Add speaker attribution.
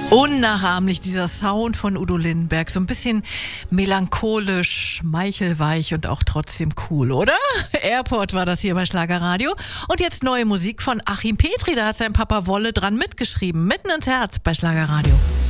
Speaker 1: Unnachahmlich dieser Sound von Udo Lindenberg. So ein bisschen melancholisch, schmeichelweich und auch trotzdem cool, oder? Airport war das hier bei Schlagerradio. Und jetzt neue Musik von Achim Petri. Da hat sein Papa Wolle dran mitgeschrieben. Mitten ins Herz bei Schlagerradio.